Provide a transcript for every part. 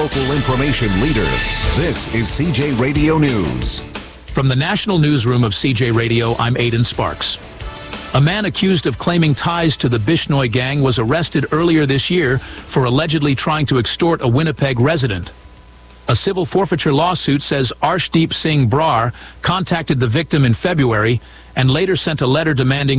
local information leader. This is CJ Radio News. From the National Newsroom of CJ Radio, I'm Aidan Sparks. A man accused of claiming ties to the Bishnoi gang was arrested earlier this year for allegedly trying to extort a Winnipeg resident. A civil forfeiture lawsuit says Arshdeep Singh Brar contacted the victim in February and later sent a letter demanding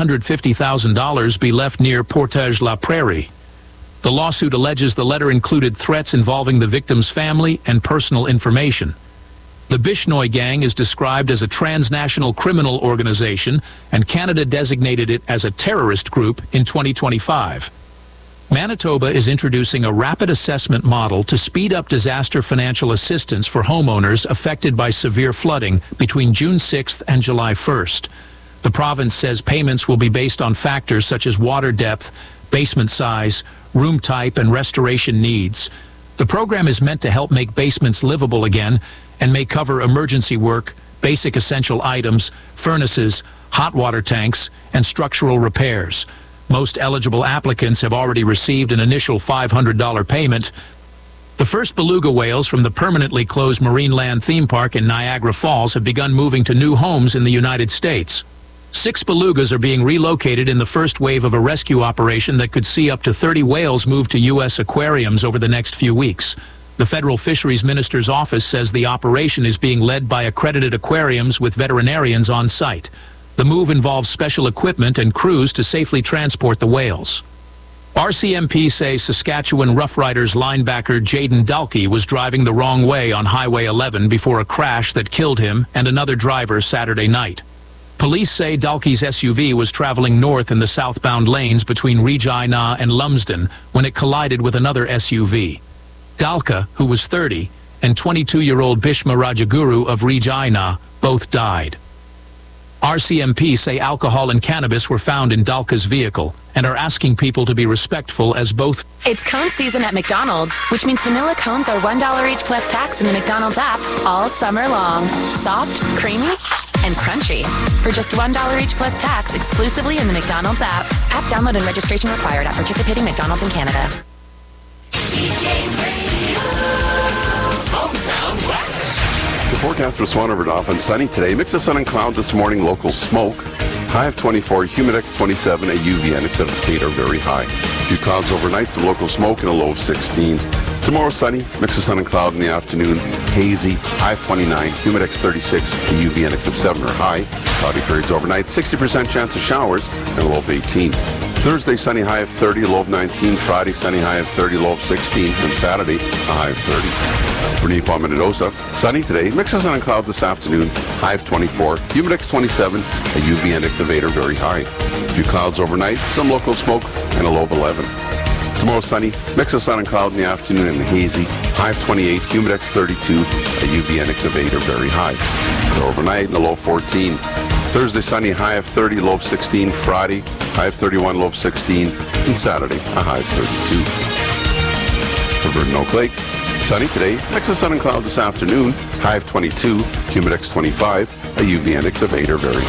$150,000 be left near Portage la Prairie. The lawsuit alleges the letter included threats involving the victim's family and personal information. The Bishnoi gang is described as a transnational criminal organization, and Canada designated it as a terrorist group in 2025. Manitoba is introducing a rapid assessment model to speed up disaster financial assistance for homeowners affected by severe flooding between June 6th and July 1st. The province says payments will be based on factors such as water depth, basement size, room type, and restoration needs. The program is meant to help make basements livable again and may cover emergency work, basic essential items, furnaces, hot water tanks, and structural repairs. Most eligible applicants have already received an initial $500 payment. The first beluga whales from the permanently closed Marineland theme park in Niagara Falls have begun moving to new homes in the United States. 6 belugas are being relocated in the first wave of a rescue operation that could see up to 30 whales move to U.S. aquariums over the next few weeks. The Federal Fisheries Minister's office says the operation is being led by accredited aquariums with veterinarians on site. The move involves special equipment and crews to safely transport the whales. RCMP say Saskatchewan Roughriders linebacker Jaden Dalkey was driving the wrong way on Highway 11 before a crash that killed him and another driver Saturday night. Police say Dalkey's SUV was traveling north in the southbound lanes between Regina and Lumsden when it collided with another SUV. Dalka, who was 30, and 22-year-old Bhishma Rajaguru of Regina both died. RCMP say alcohol and cannabis were found in Dalka's vehicle and are asking people to be respectful as both. It's cone season at McDonald's, which means vanilla cones are $1 each plus tax in the McDonald's app all summer long. Soft, creamy, and crunchy. For just $1 each plus tax exclusively in the McDonald's app. App download and registration required at participating McDonald's in Canada. The forecast for Swan River Dauphin, sunny today. Mix of sun and cloud this morning, local smoke. High of 24, humidex 27, a UV index of 8 are very high. A few clouds overnight, some local smoke, and a low of 16. Tomorrow sunny, mix of sun and cloud in the afternoon. Hazy, high of 29, humidex 36, a UV index of 7 are high. Cloudy periods overnight, 60% chance of showers, and a low of 18. Thursday, sunny, high of 30, low of 19. Friday, sunny, high of 30, low of 16. And Saturday, a high of 30. For Nippon, Minnedosa, sunny today, mix of sun and cloud this afternoon, high of 24, humidex 27, a UV index of 8 are very high. A few clouds overnight, some local smoke, and a low of 11. Tomorrow sunny, mix of sun and cloud in the afternoon and hazy, high of 28, humidex 32, a UV index of 8 are very high. And overnight, and a low of 14. Thursday, sunny, high of 30, low of 16. Friday, high of 31, low of 16. And Saturday, a high of 32. For Verdun Oak Lake, sunny today, mix of sun and cloud this afternoon, high of 22, humidex 25, a UV index of 8 are very high.